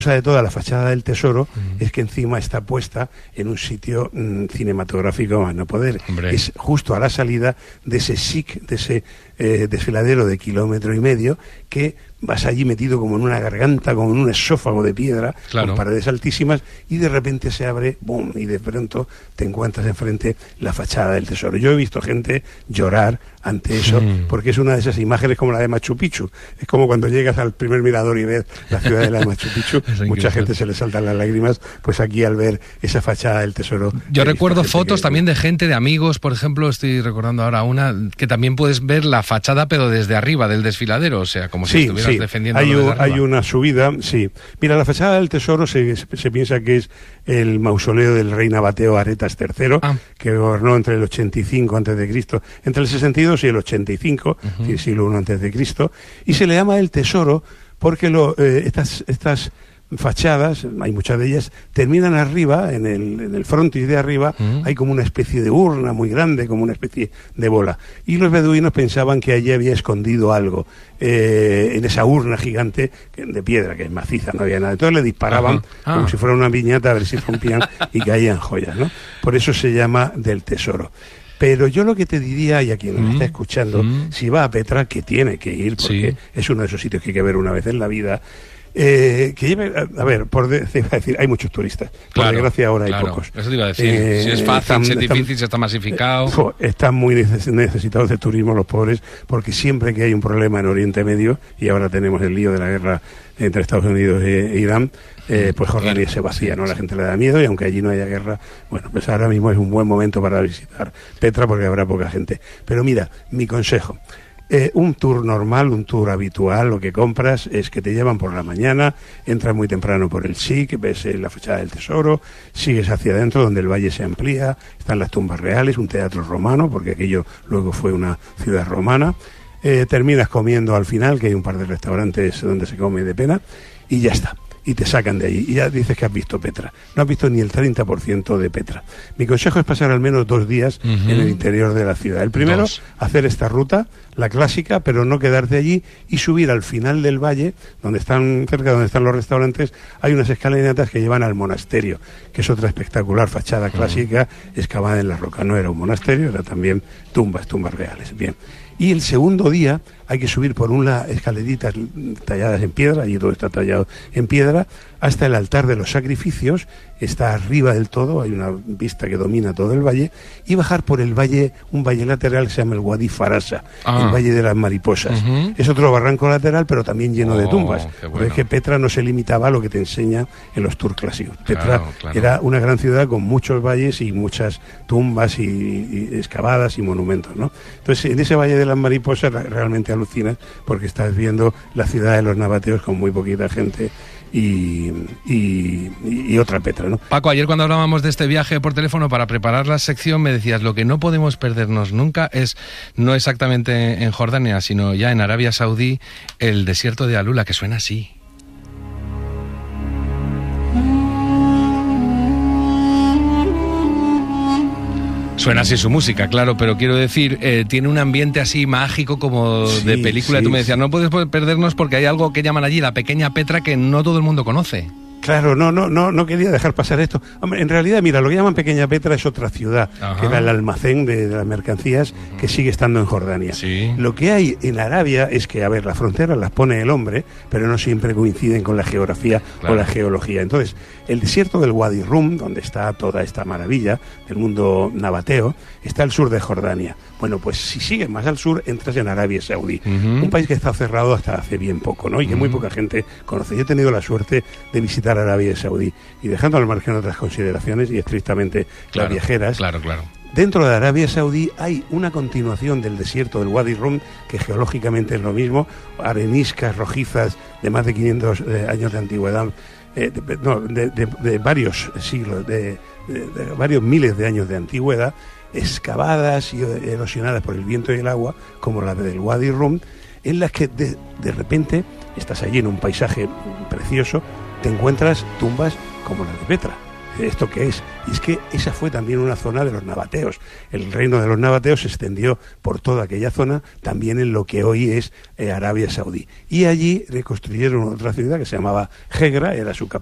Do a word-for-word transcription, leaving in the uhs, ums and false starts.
de toda la fachada del Tesoro mm. es que encima está puesta en un sitio mm, cinematográfico más no poder. Hombre. Es justo a la salida de ese S I C, de ese eh, desfiladero de kilómetro y medio, que vas allí metido como en una garganta, como en un esófago de piedra, claro, con paredes altísimas, y de repente se abre, ¡bum!, y de pronto te encuentras enfrente la fachada del Tesoro. Yo he visto gente llorar ante eso, mm. porque es una de esas imágenes como la de Machu Picchu. Es como cuando llegas al primer mirador y ves la ciudad de la Machu Picchu, mucha gente se le saltan las lágrimas, pues aquí al ver esa fachada del Tesoro. Yo recuerdo fotos que... también de gente, de amigos, por ejemplo, estoy recordando ahora una, que también puedes ver la fachada, pero desde arriba del desfiladero, o sea, como si sí, estuvieras sí. defendiendo hay, desde un, arriba. Hay una subida, sí. Mira, la fachada del Tesoro se, se piensa que es el mausoleo del rey nabateo Aretas tercero, ah. que gobernó entre el ochenta y cinco antes de Cristo, entre el sesenta y dos y el ochenta y cinco, uh-huh. el siglo primero antes de Cristo, y se le llama el Tesoro porque lo, eh, estas, estas fachadas, hay muchas de ellas, terminan arriba, en el, en el frontis de arriba, uh-huh. hay como una especie de urna muy grande, como una especie de bola. Y los beduinos pensaban que allí había escondido algo, eh, en esa urna gigante de piedra, que es maciza, no había nada. Entonces le disparaban uh-huh. ah. como si fuera una piñata a ver si rompían y caían joyas, ¿no? Por eso se llama del Tesoro. Pero yo lo que te diría, y a quien mm, me está escuchando, mm. si va a Petra, que tiene que ir, porque sí. es uno de esos sitios que hay que ver una vez en la vida, eh, que lleve, a, a ver, por de, te iba a decir, hay muchos turistas, claro, por desgracia ahora claro, hay pocos. Eso te iba a decir, eh, si es fácil, están, si es difícil, están, si está masificado. Eh, están muy necesitados de turismo los pobres, porque siempre que hay un problema en Oriente Medio, y ahora tenemos el lío de la guerra entre Estados Unidos e Irán, eh, pues Jordania se vacía, ¿no? La gente le da miedo, y aunque allí no haya guerra, bueno, pues ahora mismo es un buen momento para visitar Petra porque habrá poca gente. Pero mira, mi consejo, eh, un tour normal, un tour habitual, lo que compras es que te llevan por la mañana, entras muy temprano por el S I C, ves eh, la fachada del Tesoro, sigues hacia adentro donde el valle se amplía, están las tumbas reales, un teatro romano, porque aquello luego fue una ciudad romana. Eh, terminas comiendo al final, que hay un par de restaurantes donde se come de pena, y ya está, y te sacan de allí, y ya dices que has visto Petra. No has visto ni el treinta por ciento de Petra. Mi consejo es pasar al menos dos días uh-huh. en el interior de la ciudad. El primero, dos. hacer esta ruta, la clásica, pero no quedarte allí, y subir al final del valle, donde están, cerca de donde están los restaurantes, hay unas escalinatas que llevan al monasterio, que es otra espectacular fachada clásica uh-huh. excavada en la roca. No era un monasterio, era también tumbas, tumbas reales. Bien. Y el segundo día hay que subir por unas escaleritas talladas en piedra, allí todo está tallado en piedra, hasta el altar de los sacrificios, está arriba del todo, hay una vista que domina todo el valle, y bajar por el valle, un valle lateral que se llama el Wadi Farasa, ah. el Valle de las Mariposas. Uh-huh. Es otro barranco lateral, pero también lleno oh, de tumbas. Bueno. Porque es que Petra no se limitaba a lo que te enseña en los tours clásicos. Petra claro, claro. era una gran ciudad con muchos valles y muchas tumbas y, y excavadas y monumentos, ¿no? Entonces, en ese Valle de las Mariposas realmente alucinas, porque estás viendo la ciudad de los nabateos con muy poquita gente. Y, y, y otra Petra, ¿no? Paco, ayer cuando hablábamos de este viaje por teléfono para preparar la sección me decías, lo que no podemos perdernos nunca es, no exactamente en Jordania, sino ya en Arabia Saudí, el desierto de Alula, que suena así. Suena así su música, claro, pero quiero decir, eh, tiene un ambiente así mágico como sí, de película. Sí, Tú me decías, sí. no puedes perdernos porque hay algo que llaman allí la pequeña Petra que no todo el mundo conoce. Claro, no, no, no, no quería dejar pasar esto. Hombre, en realidad, mira, lo que llaman Pequeña Petra es otra ciudad, Ajá. que era el almacén de, de las mercancías, uh-huh. que sigue estando en Jordania. Sí. Lo que hay en Arabia es que, a ver, las fronteras las pone el hombre, pero no siempre coinciden con la geografía claro. o la geología. Entonces, el desierto del Wadi Rum, donde está toda esta maravilla del mundo nabateo, está al sur de Jordania. Bueno, pues si sigues más al sur, entras en Arabia Saudí, uh-huh. un país que está cerrado hasta hace bien poco, ¿no? Y que uh-huh. muy poca gente conoce. Yo he tenido la suerte de visitar Arabia Saudí, y dejando al margen otras consideraciones y estrictamente claro, las viajeras, claro, claro. dentro de Arabia Saudí hay una continuación del desierto del Wadi Rum, que geológicamente es lo mismo, areniscas rojizas de más de quinientos eh, años de antigüedad, eh, de, no, de, de, de varios siglos, de, de, de varios miles de años de antigüedad, excavadas y erosionadas por el viento y el agua, como la del Wadi Rum, en las que de, de repente estás allí en un paisaje precioso, te encuentras tumbas como las de Petra. ¿esto qué es? Y es que esa fue también una zona de los nabateos. El reino de los nabateos se extendió por toda aquella zona, también en lo que hoy es eh, Arabia Saudí. Y allí reconstruyeron otra ciudad que se llamaba Hegra, era su capital.